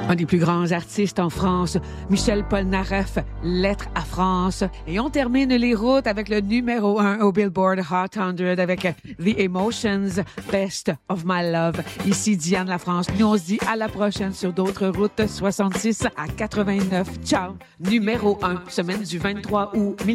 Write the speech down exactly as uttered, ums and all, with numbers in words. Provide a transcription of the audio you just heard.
Un des plus grands artistes en France, Michel Polnareff, Lettre à France. Et on termine les routes avec le numéro un au Billboard Hot cent avec The Emotions, Best of My Love. Ici Diane La France. Nous, on se dit à la prochaine sur d'autres routes soixante-six à quatre-vingt-neuf. Ciao! Numéro un, semaine du vingt-trois août